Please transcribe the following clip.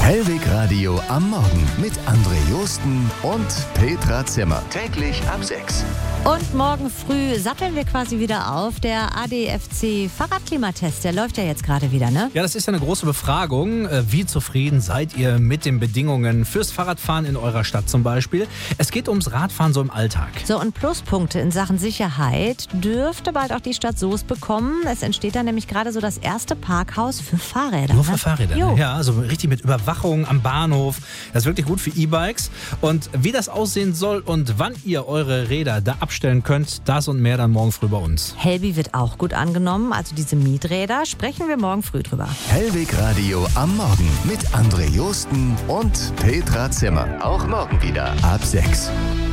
Hellwig Radio am Morgen mit André Josten und Petra Zimmer. Täglich ab 6. Und morgen früh satteln wir quasi wieder auf. Der ADFC Fahrradklimatest, der läuft ja jetzt gerade wieder, ne? Ja, das ist ja eine große Befragung. Wie zufrieden seid ihr mit den Bedingungen fürs Fahrradfahren in eurer Stadt zum Beispiel? Es geht ums Radfahren so im Alltag. So, und Pluspunkte in Sachen Sicherheit dürfte bald auch die Stadt Soest bekommen. Es entsteht da nämlich gerade so das erste Parkhaus für Fahrräder. Nur für Fahrräder, Jo. ne? Ja, also richtig mit Überwachung am Bahnhof. Das ist wirklich gut für E-Bikes. Und wie das aussehen soll und wann ihr eure Räder da abstellen könnt, das und mehr dann morgen früh bei uns. Helbi wird auch gut angenommen, also diese Mieträder, sprechen wir morgen früh drüber. Hellwig Radio am Morgen mit André Josten und Petra Zimmer. Auch morgen wieder ab 6.